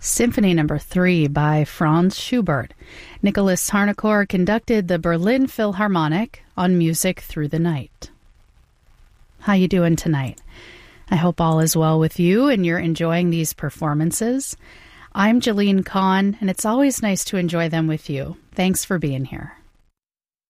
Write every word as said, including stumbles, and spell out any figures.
Symphony Number three by Franz Schubert. Nicholas Harnoncourt conducted the Berlin Philharmonic on Music Through the Night. How you doing tonight? I hope all is well with you and you're enjoying these performances. I'm Jalene Kahn, and it's always nice to enjoy them with you. Thanks for being here.